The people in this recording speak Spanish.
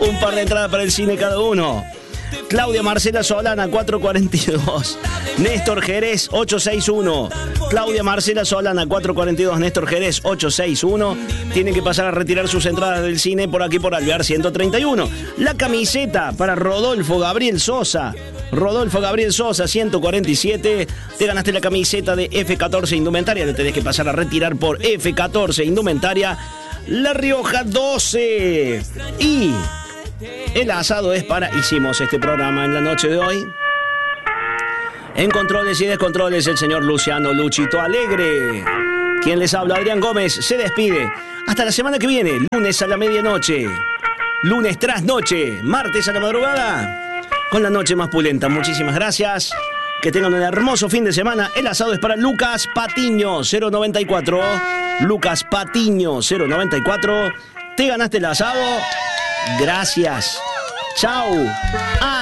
Un par de entradas para el cine cada uno. Claudia Marcela Solana, 442. Néstor Jerez, 861. Claudia Marcela Solana, 442. Néstor Jerez, 861. Tienen que pasar a retirar sus entradas del cine por aquí por Alvear 131. La camiseta para Rodolfo Gabriel Sosa. Rodolfo Gabriel Sosa, 147. Te ganaste la camiseta de F14 Indumentaria. Le tenés que pasar a retirar por F14 Indumentaria. La Rioja, 12. Y el asado es para... Hicimos este programa en la noche de hoy. En controles y descontroles, el señor Luciano Luchito Alegre. Quien les habla, Adrián Gómez, se despide. Hasta la semana que viene, lunes a la medianoche. Lunes tras noche, martes a la madrugada. Con la noche más pulenta. Muchísimas gracias. Que tengan un hermoso fin de semana. El asado es para Lucas Patiño, 094. Lucas Patiño, 094. Te ganaste el asado. Gracias. Chau.